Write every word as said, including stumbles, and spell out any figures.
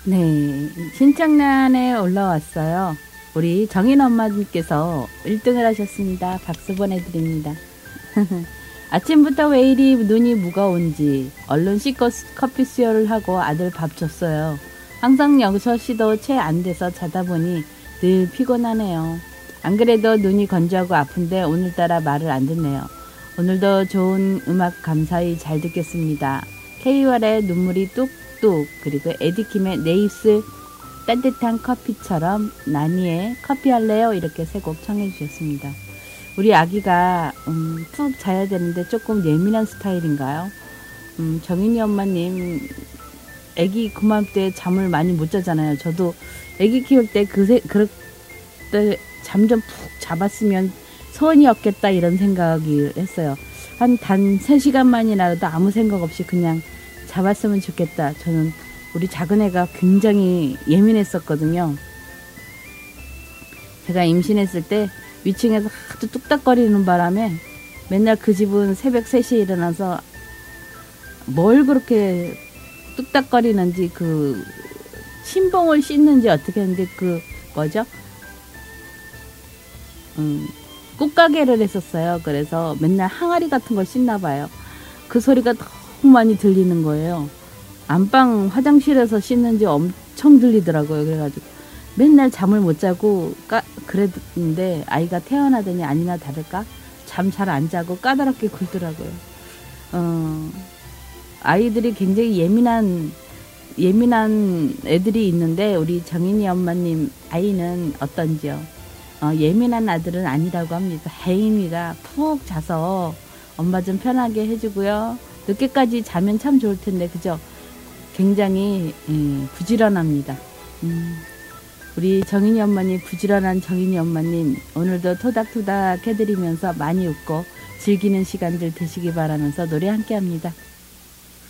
네, 신청란에 올라왔어요. 우리 정인 엄마님께서 일 등을 하셨습니다. 박수 보내드립니다. 아침부터 왜 이리 눈이 무거운지 얼른 씻고 커피 수혈을 하고 아들 밥 줬어요. 항상 여섯 시도 채 안 돼서 자다 보니 늘 피곤하네요. 안 그래도 눈이 건조하고 아픈데 오늘따라 말을 안 듣네요. 오늘도 좋은 음악 감사히 잘 듣겠습니다. 케이월의 눈물이 뚝뚝, 그리고 에디킴의 내 입술 따뜻한 커피처럼, 나니의 커피 할래요? 이렇게 세 곡 청해 주셨습니다. 우리 아기가 음, 푹 자야 되는데 조금 예민한 스타일인가요? 음, 정인이 엄마님, 아기 그맘때 잠을 많이 못 자잖아요. 저도 아기 키울 때 그새 그럴 때 잠 좀 푹 잡았으면 소원이 없겠다 이런 생각이 했어요. 한 단 세 시간만이라도 아무 생각 없이 그냥 잡았으면 좋겠다. 저는 우리 작은 애가 굉장히 예민했었거든요. 제가 임신했을 때 위층에서 하도 뚝딱거리는 바람에 맨날 그 집은 새벽 세 시에 일어나서 뭘 그렇게 뚝딱거리는지, 그 신봉을 씻는지 어떻게 했는데 그 뭐죠? 음, 꽃가게를 했었어요. 그래서 맨날 항아리 같은 걸 씻나 봐요. 그 소리가 너무 많이 들리는 거예요. 안방 화장실에서 씻는지 엄청 들리더라고요. 그래가지고 맨날 잠을 못 자고 까, 그랬는데 아이가 태어나더니 아니나 다를까 잠 잘 안 자고 까다롭게 굴더라고요. 어, 아이들이 굉장히 예민한 예민한 애들이 있는데 우리 정인이 엄마님 아이는 어떤지요? 어, 예민한 아들은 아니라고 합니다. 혜인이가 푹 자서 엄마 좀 편하게 해주고요. 늦게까지 자면 참 좋을 텐데, 그죠? 굉장히 음, 부지런합니다. 음, 우리 정인이 엄마님, 부지런한 정인이 엄마님, 오늘도 토닥토닥 해드리면서 많이 웃고 즐기는 시간들 되시기 바라면서 노래 함께 합니다.